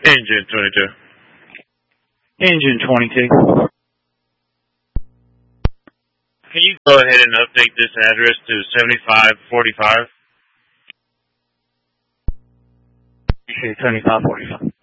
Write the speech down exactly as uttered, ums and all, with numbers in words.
Engine twenty-two. Engine twenty-two. Can you go ahead and update this address to seventy-five forty-five? Okay, seventy-five forty-five.